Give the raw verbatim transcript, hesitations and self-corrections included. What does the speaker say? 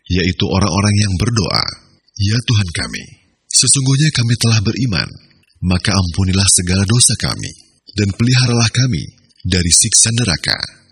yaitu orang-orang yang berdoa, "Ya Tuhan kami, sesungguhnya kami telah beriman, maka ampunilah segala dosa kami, dan peliharalah kami dari siksa neraka."